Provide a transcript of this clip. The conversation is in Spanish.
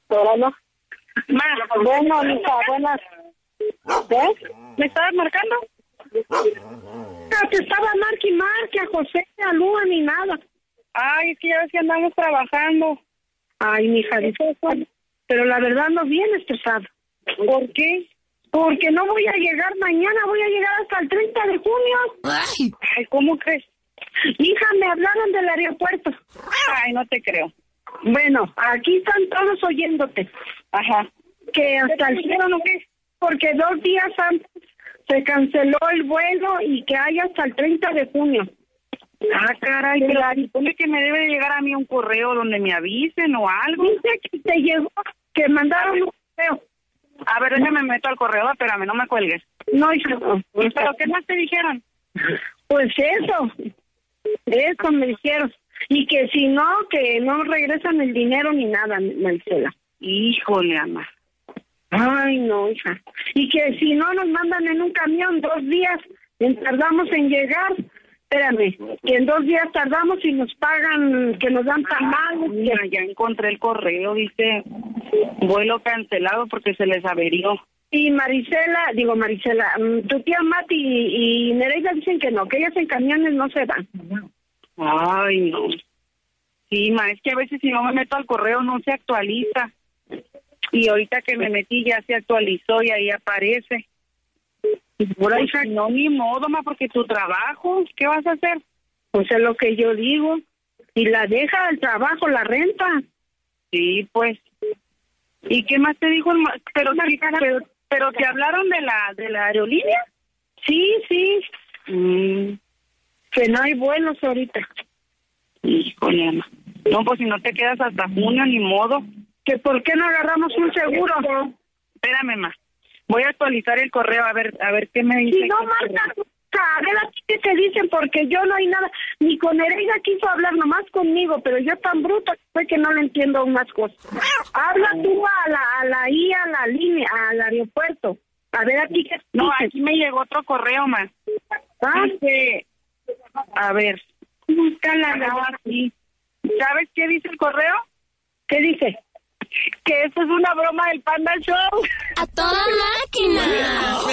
Órale. Bueno, mija, buenas. ¿Ves? ¿Me estabas marcando? No, te estaba marque a José, a Lua, ni nada. Ay, es que ya ves que andamos trabajando. Ay, mija, dice eso. Pero la verdad no vienes estresado. ¿Por qué? Porque no voy a llegar mañana, voy a llegar hasta el 30 de junio. Ay, ¿cómo crees? Hija, me hablaron del aeropuerto. Ay, no te creo. Bueno, aquí están todos oyéndote. Ajá. Que hasta el cielo no qué, porque 2 días antes se canceló el vuelo y que hay hasta el 30 de junio. Ah, caray, pero supone que me debe de llegar a mí un correo donde me avisen o algo. Dice que te llegó, que mandaron un correo. A ver, déjame meto al correo, espérame, no me cuelgues. No, hija, no. ¿Pero qué más te dijeron? Pues eso me dijeron. Y que si no, que no regresan el dinero ni nada, Marcela. Híjole, Ana. Ay, no, hija. Y que si no nos mandan en un camión 2 días, tardamos en llegar. Espérame, que en 2 días tardamos y nos pagan, que nos dan tamales. Mira, ya encontré el correo, dice vuelo cancelado porque se les averió. Y Marisela, tu tía Mati y Nereida dicen que no, que ellas en camiones no se van. Ay, no. Sí, ma, es que a veces si no me meto al correo no se actualiza. Y ahorita que me metí ya se actualizó y ahí aparece. Por ahí, Pues, no, ni modo, ma, porque tu trabajo, ¿qué vas a hacer? Pues es lo que yo digo. Y la deja el trabajo, la renta. Sí, pues. ¿Y qué más te dijo? Pero te hablaron de la aerolínea. Sí. Que no hay vuelos ahorita. Híjole, Ana. No, pues si no te quedas hasta junio, ni modo. ¿Que por qué no agarramos un seguro? Espérame, ma. Voy a actualizar el correo a ver qué me dice. Y no, Marta, a ver a ti qué te dicen, porque yo no hay nada. Ni con Nereida quiso hablar, nomás conmigo, pero yo tan bruto fue que no le entiendo unas cosas. Habla tú a la línea, al aeropuerto. A ver a ti qué te No, dicen. aquí me llegó otro correo, ma. Ah, Dice, a ver, aquí. ¿Sabes qué dice el correo? ¿qué dice? Que eso es una broma del Panda Show. ¡A toda máquina!